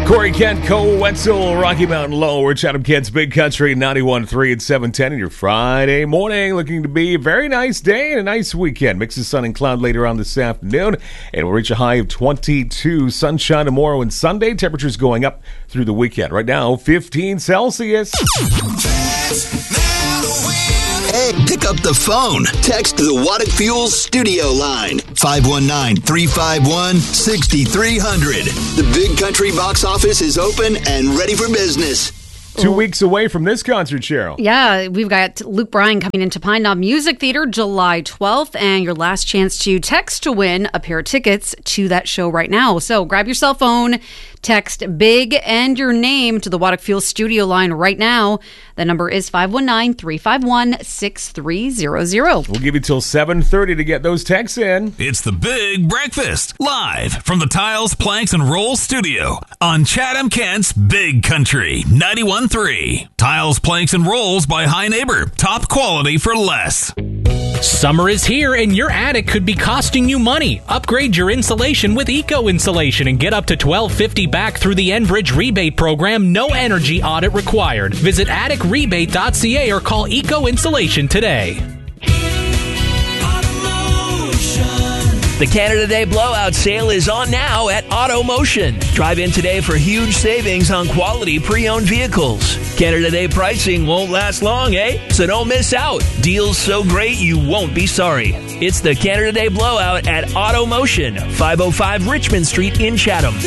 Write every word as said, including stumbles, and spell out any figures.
Corey Kent, Cole Wetzel, Rocky Mountain Low. We're Chatham Kent's Big Country, ninety-one point three at seven ten. And your Friday morning looking to be a very nice day and a nice weekend. Mix of sun and cloud later on this afternoon. And we'll reach a high of twenty-two. Sunshine tomorrow and Sunday. Temperatures going up through the weekend. Right now, fifteen Celsius. Hey, pick up the phone. Text the Waddick Fuels studio line. five one nine, three five one, six three zero zero. The Big Country box office is open and ready for business. Two weeks away from this concert, Cheryl. Yeah, we've got Luke Bryan coming into Pine Knob Music Theater July twelfth, and your last chance to text to win a pair of tickets to that show right now. So grab your cell phone, text BIG and your name to the Waddick Fuels studio line right now. The number is five one nine, three five one, six three zero zero. We'll give you till seven thirty to get those texts in. It's the Big Breakfast, live from the Tiles, Planks, and Rolls studio on Chatham Kent's Big Country, ninety-one point three. Tiles, Planks, and Rolls by High Neighbor. Top quality for less. Summer is here and your attic could be costing you money. Upgrade your insulation with Eco Insulation and get up to twelve fifty back through the Enbridge rebate program. No energy audit required. Visit attic rebate dot c a or call Eco Insulation today. The Canada Day Blowout Sale is on now at AutoMotion. Drive in today for huge savings on quality pre-owned vehicles. Canada Day pricing won't last long, eh? So don't miss out. Deals so great you won't be sorry. It's the Canada Day Blowout at AutoMotion, five oh five Richmond Street in Chatham.